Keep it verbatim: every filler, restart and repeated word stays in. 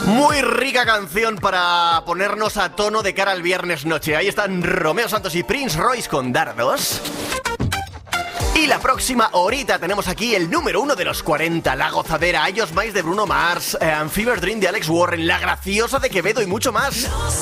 Muy rica canción para ponernos a tono de cara al viernes noche. Ahí están Romeo Santos y Prince Royce con Dardos. Y la próxima horita tenemos aquí el número uno de los cuarenta, La Gozadera, I Just Mice de Bruno Mars, eh, Fever Dream de Alex Warren, La Graciosa de Quevedo y mucho más.